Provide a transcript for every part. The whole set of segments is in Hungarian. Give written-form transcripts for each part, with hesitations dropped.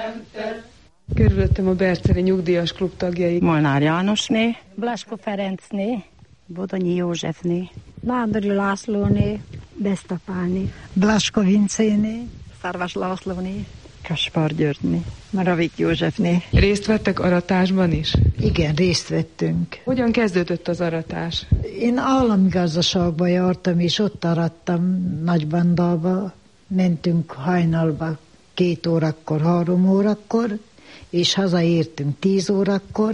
Körülöttem a Berceni Nyugdíjas Klub tagjai. Molnár Jánosné, Blasko Ferencné, Bodonyi Józsefné, Nándori Lászlóné, Besztapáné, Blasko Vincéné, Szarvas Lászlóné, Kaspar Györgyné, Maravik Józsefné. Részt vettek aratásban is? Igen, részt vettünk. Hogyan kezdődött az aratás? Én állami gazdaságba jártam, és ott arattam Nagybandalba. Mentünk hajnalba 2 órakor, 3 órakor, és hazaértünk 10 órakor,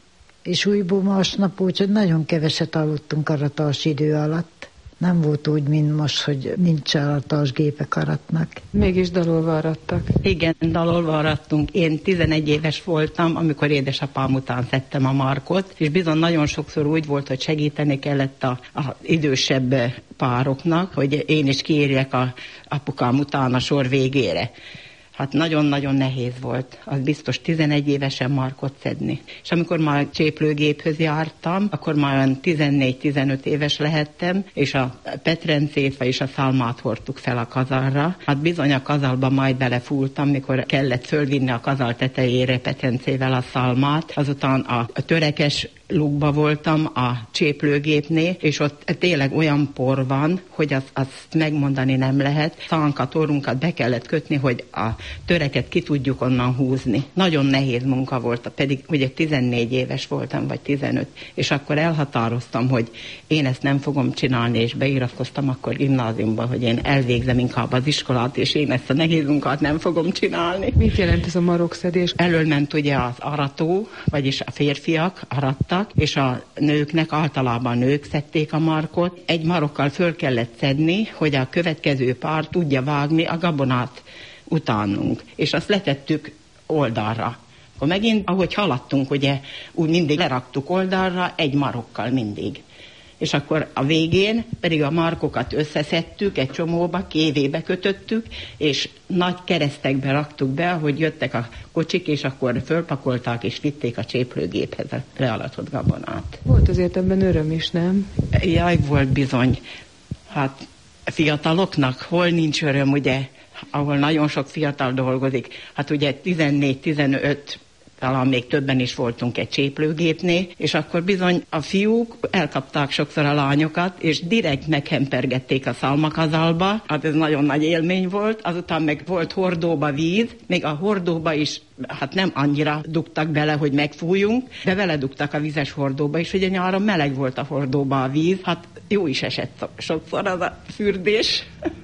és újból másnap, úgyhogy nagyon keveset aludtunk aratás idő alatt. Nem volt úgy, mint most, hogy nincs aratásgépek aratnak. Mégis dalolva arattak. Igen, dalolva arattunk. Én 11 éves voltam, amikor édesapám után szedtem a markot, és bizony nagyon sokszor úgy volt, hogy segíteni kellett az idősebb pároknak, hogy én is kiérjek a apukám után a sor végére. Hát nagyon-nagyon nehéz volt, az biztos 11 évesen markot szedni. És amikor már cséplőgéphöz jártam, akkor már 14-15 éves lehettem, és a petrencét és a szalmát hordtuk fel a kazalra. Hát bizony a kazalba majd belefúltam, mikor kellett fölvinni a kazal tetejére petrencével a szalmát. Azután a törekes lukba voltam a cséplőgépnél, és ott tényleg olyan por van, hogy azt megmondani nem lehet. Szánkat, orrunkat be kellett kötni, hogy a töreket ki tudjuk onnan húzni. Nagyon nehéz munka volt, pedig ugye 14 éves voltam, vagy 15, és akkor elhatároztam, hogy én ezt nem fogom csinálni, és beiratkoztam akkor gimnáziumba, hogy én elvégzem inkább az iskolát, és én ezt a nehéz munkát nem fogom csinálni. Mit jelent ez a marokszedés? Elől ment ugye az arató, vagyis a férfiak arattak, és a nőknek, általában nők szedték a markot. Egy marokkal föl kellett szedni, hogy a következő pár tudja vágni a gabonát utánunk. És azt letettük oldalra. Akkor megint, ahogy haladtunk, ugye, úgy mindig leraktuk oldalra, egy marokkal mindig. És akkor a végén pedig a markokat összeszedtük, egy csomóba, kévébe kötöttük, és nagy keresztekbe raktuk be, ahogy jöttek a kocsik, és akkor fölpakolták, és vitték a cséplőgéphez a lealatott gabonát. Volt azért ebben öröm is, nem? Jaj, volt bizony. Hát fiataloknak hol nincs öröm, ugye, ahol nagyon sok fiatal dolgozik. Hát ugye 14-15, talán még többen is voltunk egy cséplőgépnél, és akkor bizony a fiúk elkapták sokszor a lányokat, és direkt meghempergették a szalmakazalba. Hát ez nagyon nagy élmény volt. Azután meg volt hordóba víz, még a hordóba is hát nem annyira dugtak bele, hogy megfújjunk, de vele dugtak a vizes hordóba is, ugye nyáron meleg volt a hordóba a víz. Hát jó is esett sokszor az a fürdés.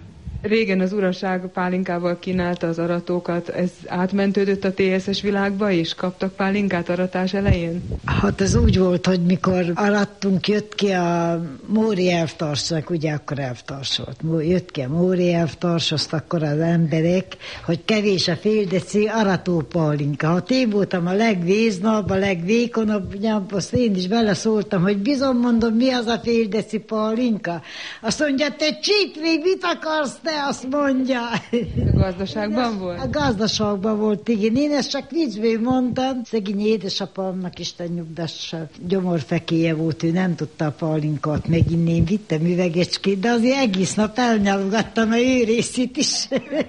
Régen az uraság pálinkával kínálta az aratókat, ez átmentődött a TSS világba is? Kaptak pálinkát aratás elején? Hát ez úgy volt, hogy mikor arattunk, jött ki a Móri elvtársak, ugye akkor elvtárs volt. Jött ki a Móri elvtárs, azt akkor az emberek, hogy kevés a fél deci arató pálinka. Hát én voltam a legvéznabb, a legvékonabb, azt én is beleszóltam, hogy bizony mondom, mi az a fél deci pálinka? Azt mondja, te csípri, mit akarsz te? Azt mondja. A gazdaságban volt? A gazdaságban volt, igen. Én ezt csak viccből mondtam. Szegény édesapámnak Isten nyugdassa gyomorfekéje volt, ő nem tudta a pálinkát meginni. Én vittem üvegecskét, de azért egész nap elnyalogattam a ő részét is.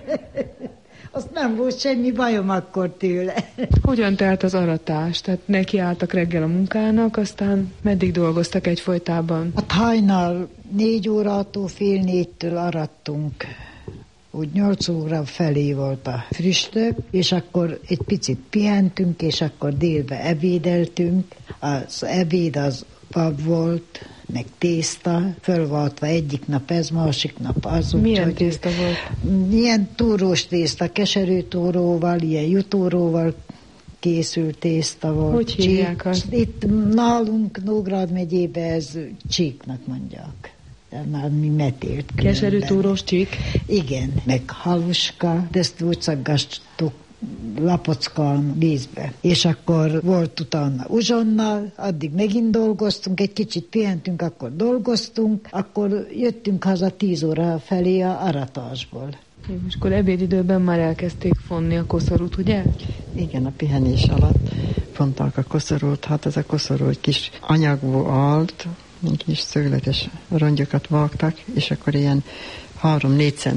Azt nem volt semmi bajom akkor tőle. Hogyan telt az aratás? Tehát nekiálltak reggel a munkának, aztán meddig dolgoztak egyfolytában? Hát hajnal 4 órától fél 4-től arattunk. Úgy 8 óra felé volt a früstök, és akkor egy picit pihentünk, és akkor délbe ebédeltünk. Az ebéd az pap volt, meg tészta, fölvaltva egyik nap ez, másik nap az. Milyen tészta volt? Ilyen túrós tészta, keserű túróval, ilyen jutóróval készült tészta volt. Hogy hívják azt? Itt nálunk Nógrád megyébe ez csíknak mondják. Már mi metélt. Keserű túrós csík? Igen, meg haluska, de ezt úgy szaggastuk lapockán vízbe. És akkor volt utána uzsonnal, addig megint dolgoztunk, egy kicsit pihentünk, akkor dolgoztunk, akkor jöttünk haza 10 óra felé a aratásból. És akkor ebédidőben már elkezdték fonni a koszorút, ugye? Igen, a pihenés alatt fonták a koszorút, hát ez a koszorú egy kis anyagból állt, kis szögletes rongyokat vágtak, és akkor ilyen 3-4 centis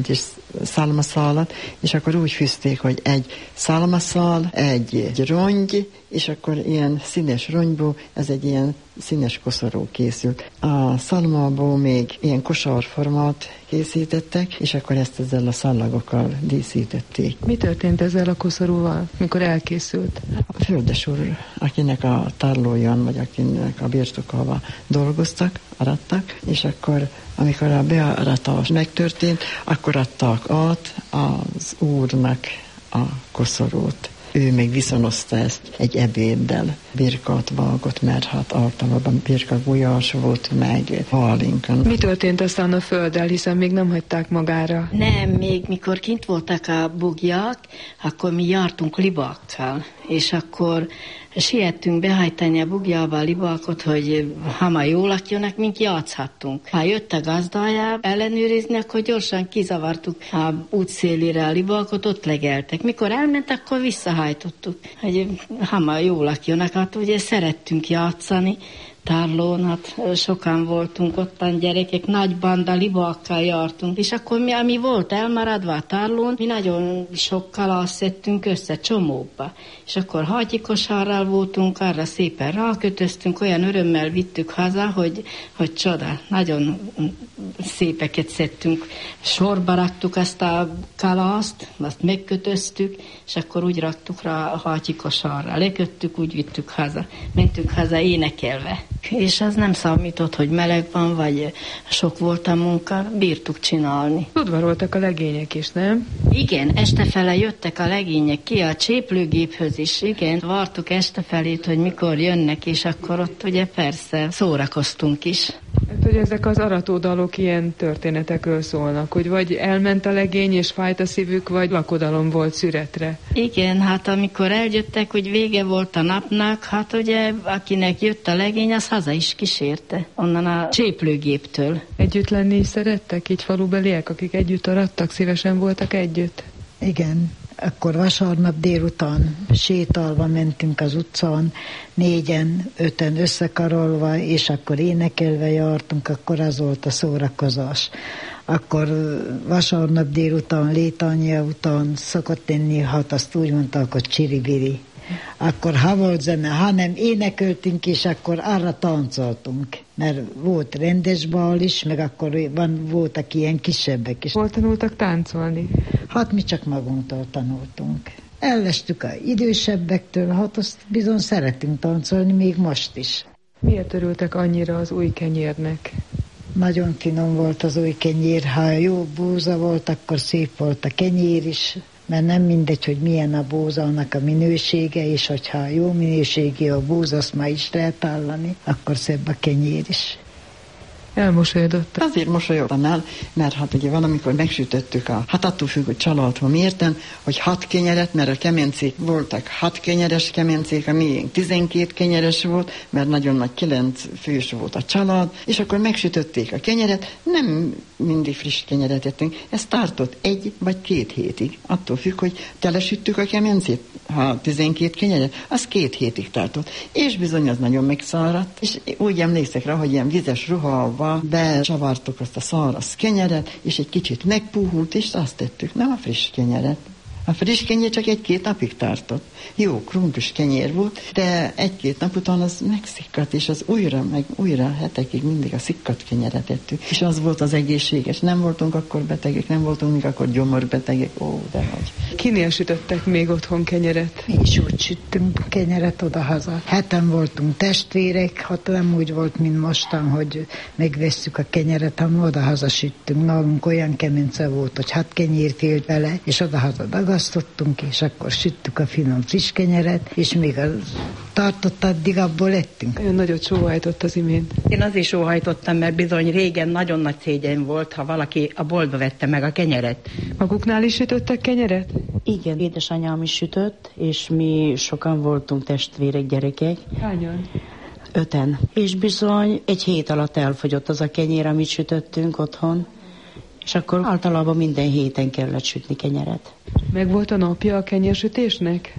szálmaszálat, és akkor úgy fűzték, hogy egy szálmaszál, egy rongy, és akkor ilyen színes rongyból, ez egy ilyen színes koszorú készült. A szalmából még ilyen kosarformát készítettek, és akkor ezt ezzel a szallagokkal díszítették. Mi történt ezzel a koszorúval, mikor elkészült? A földes úr, akinek a tárlójan, vagy akinek a birtokával dolgoztak, arattak, és akkor amikor a bearatás megtörtént, akkor adták át az úrnak a koszorút. Ő még viszonozta ezt egy ebéddel. Birkát vágott, mert hát általában birka gulyás volt, meg pálinka. Mi történt aztán a földdel, hiszen még nem hagyták magára? Nem, még mikor kint voltak a bugyák, akkor mi jártunk libákkal, és akkor siettünk behajtani a bugyába a libákot, hogy ha már jól lakjanak, mint játszhattunk. Ha jött a gazdája ellenőrizni, akkor gyorsan kizavartuk a útszélére a libákot, ott legeltek. Mikor elment, akkor visszahajtottuk, hogy ha már jól lakjanak, hát ugye szerettünk játszani. Tárlón, hát sokan voltunk ottan gyerekek, nagy banda libákkal jártunk, és akkor mi, ami volt elmaradva a tárlón, mi nagyon sok kalaszt szedtünk össze csomókba, és akkor hagyikosárral voltunk, arra szépen rákötöztünk, olyan örömmel vittük haza, hogy csoda, nagyon szépeket szedtünk. Sorba raktuk azt a kalaszt, azt megkötöztük, és akkor úgy raktuk rá a hagyikosárra, leköttük, úgy vittük haza, mentünk haza énekelve. És ez nem számított, hogy meleg van, vagy sok volt a munka, bírtuk csinálni. Udvaroltak a legények is, nem? Igen, estefele jöttek a legények ki a cséplőgéphöz is, igen. Vártuk estefelét, hogy mikor jönnek, és akkor ott ugye persze szórakoztunk is. Hát, hogy ezek az aratódalok ilyen történetekről szólnak, hogy vagy elment a legény, és fájt a szívük, vagy lakodalom volt szüretre. Igen, hát amikor eljöttek, hogy vége volt a napnak, hát ugye akinek jött a legény, az haza is kísérte, onnan a cséplőgéptől. Együtt lenni is szerettek, így falubeliek, akik együtt arattak, szívesen voltak együtt? Igen. Akkor vasárnap délután sétálva mentünk az utcán, 4-en, 5-en összekarolva, és akkor énekelve jártunk, akkor az volt a szórakozás. Akkor vasárnap délután, létányja után szokott lenni, hát azt úgy mondták, hogy csiribiri. Akkor ha volt zene, ha nem énekeltünk, és akkor arra táncoltunk. Mert volt rendes bál is, meg akkor voltak ilyen kisebbek is. Hol tanultak táncolni? Hát mi csak magunktól tanultunk. Ellestük az idősebbektől, hát azt bizony szeretünk táncolni, még most is. Miért örültek annyira az új kenyérnek? Nagyon finom volt az új kenyér, ha jó búza volt, akkor szép volt a kenyér is, mert nem mindegy, hogy milyen a búzának a minősége, és hogyha jó minőségi a búza, azt már is lehet állani, akkor szebb a kenyér is. Elmosolyodott. Azért mosolyogtam el, mert hát ugye valamikor megsütöttük hát attól függ, hogy családban miérten, hogy 6 kenyeret, mert a kemencék voltak 6 kenyeres kemencék, a miénk 12 kenyeres volt, mert nagyon nagy 9 fős volt a család, és akkor megsütötték a kenyeret, nem mindig friss kenyeret ettünk, ez tartott 1 vagy 2 hétig, attól függ, hogy telesüttük a kemencét, ha 12 kenyeret, az 2 hétig tartott, és bizony az nagyon megszáradt, és úgy emlékszek rá, hogy ilyen vizes ruhával becsavartuk azt a száraz kenyeret, és egy kicsit megpuhult, és azt tettük, nem a friss kenyeret. A friss kenyér csak 1-2 napig tartott. Jó, krumplis kenyér volt, de 1-2 nap után az megszikkadt, és az újra hetekig mindig a szikkadt kenyeret ettük. És az volt az egészséges. Nem voltunk akkor betegek, nem voltunk még akkor gyomorbetegek. Ó, dehogy. Kinél sütöttek még otthon kenyeret? Mi is úgy süttünk kenyeret oda-haza. 7-en voltunk testvérek, hát nem úgy volt, mint mostan, hogy megvesszük a kenyeret, hanem oda-haza süttünk. Nálunk olyan kemence volt, hogy 6 kenyér félt vele, és oda-haza dagasztottunk, és akkor süttük a finom friss kenyeret, és még az tartott addig, abból ettünk. Olyan nagyot sóhajtott az imént. Én azért sóhajtottam, mert bizony régen nagyon nagy szégyen volt, ha valaki a boltba vette meg a kenyeret. Maguknál is sütöttek kenyeret? Igen, édesanyám is sütött, és mi sokan voltunk testvérek, gyerekek. Hányan? 5-en. És bizony 1 hét alatt elfogyott az a kenyér, amit sütöttünk otthon, és akkor általában minden héten kellett sütni kenyeret. Meg volt a napja a kenyérsütésnek?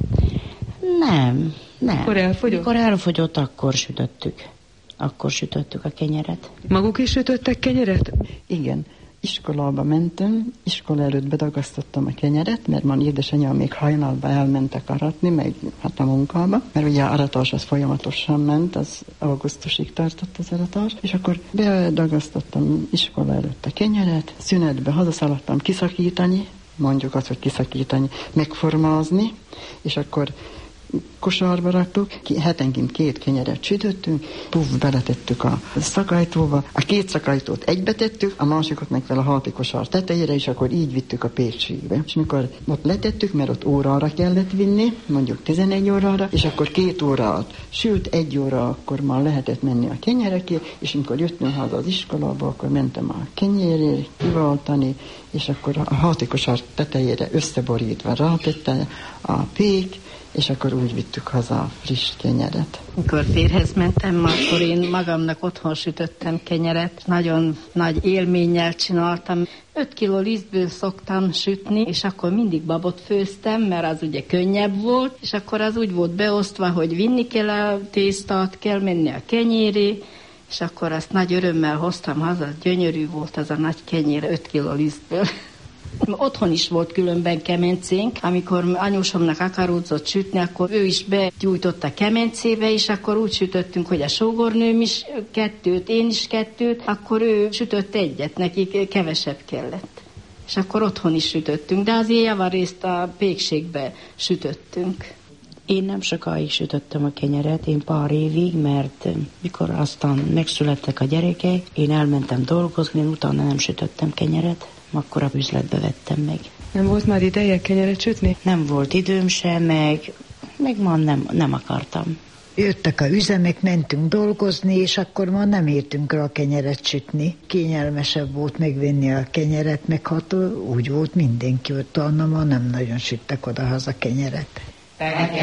Nem. Akkor elfogyott? Mikor elfogyott, akkor sütöttük. Akkor sütöttük a kenyeret. Maguk is sütöttek kenyeret? Igen. iskolába mentem, iskola előtt bedagasztottam a kenyeret, mert már édesanyám még hajnalba elmentek aratni, meg hát a munkába, mert ugye az aratás az folyamatosan ment, az augusztusig tartott az aratás, és akkor bedagasztottam iskola előtt a kenyeret, szünetbe hazaszaladtam kiszakítani, mondjuk azt, hogy kiszakítani, megformázni, és akkor kosárba raktuk, hetenként 2 kenyeret sütöttünk, beletettük a szakajtóba, a 2 szakajtót egybe tettük, a másikat meg fel a halpi kosár tetejére, és akkor így vittük a pékségbe. És mikor ott letettük, mert ott órára kellett vinni, mondjuk 11 órára, és akkor 2 órát sült, 1 óra akkor már lehetett menni a kenyereké, és amikor jöttünk haza az iskolába, akkor mentem a kenyérre kiváltani, és akkor a halpi kosár tetejére összeborítva rátette a pék, és akkor úgy vittük haza a friss kenyeret. Mikor férhez mentem, akkor én magamnak otthon sütöttem kenyeret. Nagyon nagy élménnyel csináltam. 5 kiló lisztből szoktam sütni, és akkor mindig babot főztem, mert az ugye könnyebb volt, és akkor az úgy volt beosztva, hogy vinni kell a tésztát, kell menni a kenyéré, és akkor azt nagy örömmel hoztam haza. Gyönyörű volt az a nagy kenyér 5 kiló lisztből. Otthon is volt különben kemencénk, amikor anyósomnak akaródzott sütni, akkor ő is begyújtott a kemencébe, és akkor úgy sütöttünk, hogy a sógornőm is 2, én is 2, akkor ő sütött 1, neki kevesebb kellett. És akkor otthon is sütöttünk, de azért javarészt a pékségbe sütöttünk. Én nem sokáig sütöttem a kenyeret, én pár évig, mert mikor aztán megszülettek a gyerekek, én elmentem dolgozni, utána nem sütöttem kenyeret, akkor a üzletbe vettem meg. Nem volt már ideje kenyeret sütni? Nem volt időm sem, meg már nem akartam. Jöttek a üzemek, mentünk dolgozni, és akkor már nem értünk rá a kenyeret sütni. Kényelmesebb volt megvenni a kenyeret, meg hát úgy volt mindenki, hogy talán már nem nagyon süttek odahaza kenyeret.